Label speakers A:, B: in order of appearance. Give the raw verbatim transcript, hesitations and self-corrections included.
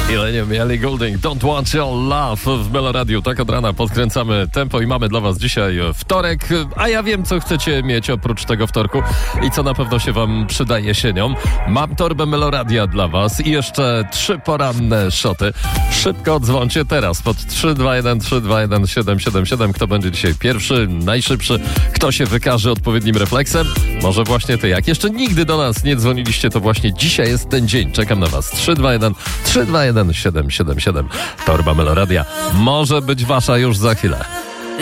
A: Ile nie mieli Goulding, Don't Want Your Love w Meloradiu. Tak od rana podkręcamy tempo i mamy dla was dzisiaj wtorek, a ja wiem, co chcecie mieć oprócz tego wtorku i co na pewno się wam przyda jesienią. Mam torbę Meloradia dla was i jeszcze trzy poranne szoty. Szybko odzwońcie teraz pod trzy dwa jeden trzy dwa jeden siedem siedem siedem. Kto będzie dzisiaj pierwszy, najszybszy, kto się wykaże odpowiednim refleksem? Może właśnie ty. Jak jeszcze nigdy do nas nie dzwoniliście, to właśnie dzisiaj jest ten dzień. Czekam na was. trzy dwa jeden trzy dwa jeden siedem siedem siedem. Torba Meloradia może być wasza już za chwilę.